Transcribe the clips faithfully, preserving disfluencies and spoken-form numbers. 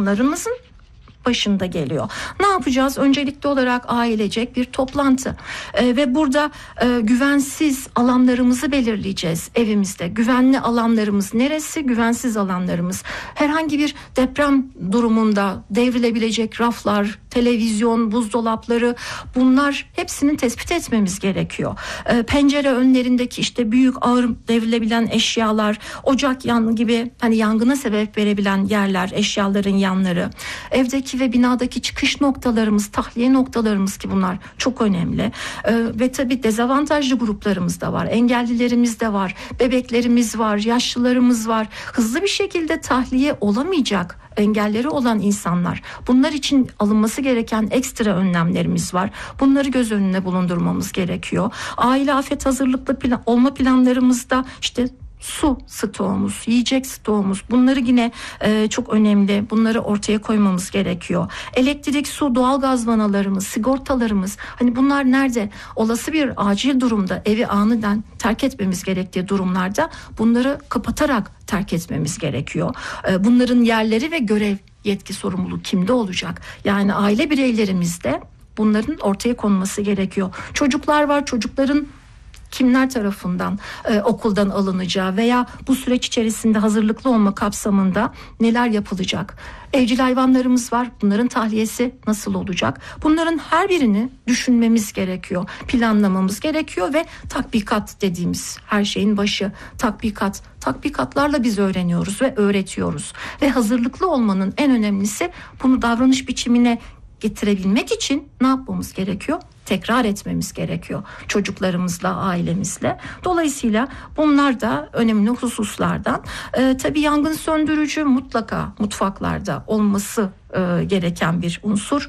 sorunlarımızın başında geliyor. Ne yapacağız? Öncelikli olarak ailecek bir toplantı ee, ve burada e, güvensiz alanlarımızı belirleyeceğiz evimizde. Güvenli alanlarımız neresi? Güvensiz alanlarımız. Herhangi bir deprem durumunda devrilebilecek raflar, televizyon, buzdolapları, bunlar hepsini tespit etmemiz gerekiyor. Ee, pencere önlerindeki işte büyük ağır devrilebilen eşyalar, ocak yanı gibi hani yangına sebep verebilen yerler, eşyaların yanları, evdeki ve binadaki çıkış noktalarımız, tahliye noktalarımız ki bunlar çok önemli. Ee, ve tabii dezavantajlı gruplarımız da var, engellilerimiz de var, bebeklerimiz var, yaşlılarımız var. Hızlı bir şekilde tahliye olamayacak engelleri olan insanlar. Bunlar için alınması gereken ekstra önlemlerimiz var. Bunları göz önüne bulundurmamız gerekiyor. Aile afet hazırlıklı plan, olma planlarımızda işte su stoğumuz, yiyecek stoğumuz, bunları yine e, çok önemli. Bunları ortaya koymamız gerekiyor. Elektrik, su, doğalgaz vanalarımız, sigortalarımız, hani bunlar nerede? Olası bir acil durumda evi aniden terk etmemiz gerektiği durumlarda bunları kapatarak terk etmemiz gerekiyor. E, bunların yerleri ve görev, yetki, sorumluluğu kimde olacak? Yani aile bireylerimizde bunların ortaya konması gerekiyor. Çocuklar var, çocukların kimler tarafından e, okuldan alınacağı veya bu süreç içerisinde hazırlıklı olma kapsamında neler yapılacak? Evcil hayvanlarımız var. Bunların tahliyesi nasıl olacak? Bunların her birini düşünmemiz gerekiyor. Planlamamız gerekiyor ve tatbikat dediğimiz her şeyin başı tatbikat. Tatbikatlarla biz öğreniyoruz ve öğretiyoruz. Ve hazırlıklı olmanın en önemlisi bunu davranış biçimine getirebilmek için ne yapmamız gerekiyor? Tekrar etmemiz gerekiyor çocuklarımızla, ailemizle. Dolayısıyla bunlar da önemli hususlardan. Ee, tabii yangın söndürücü mutlaka mutfaklarda olması e, gereken bir unsur.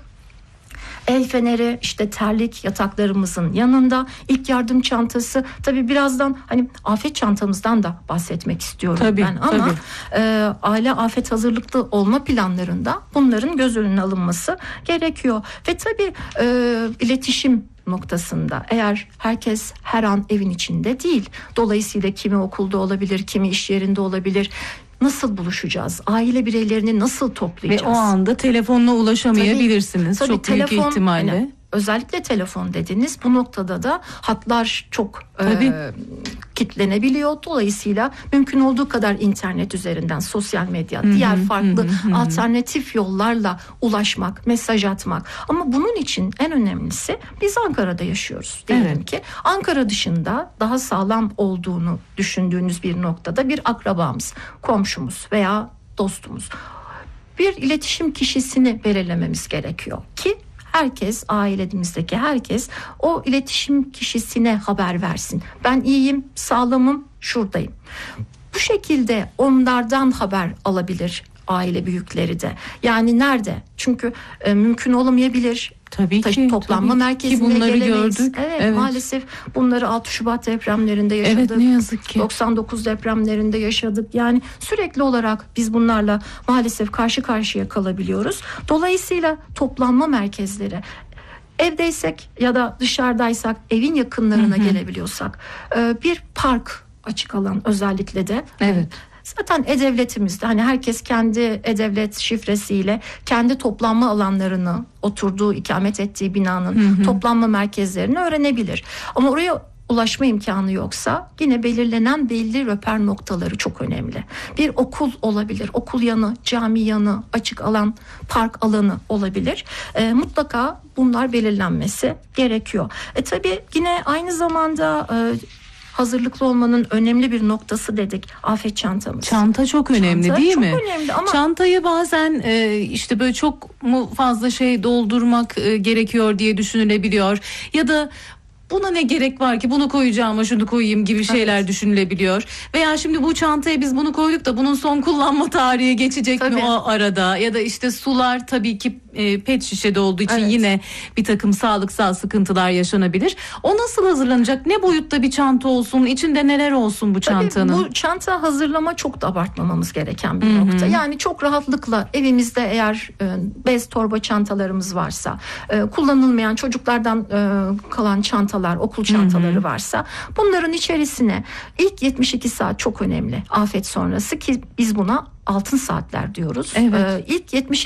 El feneri, işte terlik yataklarımızın yanında, ilk yardım çantası. Tabii birazdan hani afet çantamızdan da bahsetmek istiyorum tabii, ben ama e, aile afet hazırlıklı olma planlarında bunların göz önüne alınması gerekiyor. Ve tabii e, iletişim noktasında eğer herkes her an evin içinde değil, dolayısıyla kimi okulda olabilir, kimi iş yerinde olabilir. Nasıl buluşacağız? Aile bireylerini nasıl toplayacağız? Ve o anda telefonla ulaşamayabilirsiniz. Tabii, çok tabii, büyük telefon, ihtimalle. Yani, özellikle telefon dediniz. Bu noktada da hatlar çok e, kitlenebiliyor. Dolayısıyla mümkün olduğu kadar internet üzerinden, sosyal medya, hı-hı, diğer farklı hı-hı, alternatif yollarla ulaşmak, mesaj atmak. Ama bunun için en önemlisi biz Ankara'da yaşıyoruz. Diyelim evet. ki Ankara dışında daha sağlam olduğunu düşündüğünüz bir noktada bir akrabamız, komşumuz veya dostumuz, bir iletişim kişisini belirlememiz gerekiyor ki herkes, ailemizdeki herkes o iletişim kişisine haber versin. Ben iyiyim, sağlamım, şuradayım. Bu şekilde onlardan haber alabilir aile büyükleri de. Yani nerede? Çünkü e, mümkün olamayabilir. Tabii ki. Toplanma tabii merkezine ki bunları gelemeyiz. gördük. Evet, evet. Maalesef bunları altı Şubat depremlerinde yaşadık. Evet, ne yazık ki. doksan dokuz depremlerinde yaşadık. Yani sürekli olarak biz bunlarla maalesef karşı karşıya kalabiliyoruz. Dolayısıyla toplanma merkezleri, evdeysek ya da dışarıdaysak, evin yakınlarına hı hı. gelebiliyorsak, bir park, açık alan özellikle de. Evet. Zaten E-Devletimizde hani herkes kendi E-Devlet şifresiyle kendi toplanma alanlarını, oturduğu, ikamet ettiği binanın hı hı. toplanma merkezlerini öğrenebilir. Ama oraya ulaşma imkanı yoksa yine belirlenen belli röper noktaları çok önemli. Bir okul olabilir, okul yanı, cami yanı, açık alan, park alanı olabilir. E, mutlaka bunlar belirlenmesi gerekiyor. E tabii yine aynı zamanda e, hazırlıklı olmanın önemli bir noktası dedik afet çantamız. Çanta çok önemli Çanta değil çok mi? Çok önemli ama çantayı bazen e, işte böyle çok mu fazla şey doldurmak e, gerekiyor diye düşünülebiliyor ya da buna ne gerek var ki, bunu koyacağıma şunu koyayım gibi şeyler evet. düşünülebiliyor. Veya şimdi bu çantaya biz bunu koyduk da bunun son kullanma tarihi geçecek tabii. mi o arada? Ya da işte sular tabii ki e, pet şişede olduğu için evet. yine bir takım sağlıksal sıkıntılar yaşanabilir. O nasıl hazırlanacak? Ne boyutta bir çanta olsun? İçinde neler olsun bu çantanın? Tabii bu çanta hazırlama çok da abartmamamız gereken bir Hı-hı. nokta. Yani çok rahatlıkla evimizde eğer e, bez torba çantalarımız varsa, e, kullanılmayan çocuklardan e, kalan çantalar, okul çantaları hı hı. varsa bunların içerisine ilk yetmiş iki saat çok önemli afet sonrası ki biz buna altın saatler diyoruz. Evet. Ee, ilk yetmiş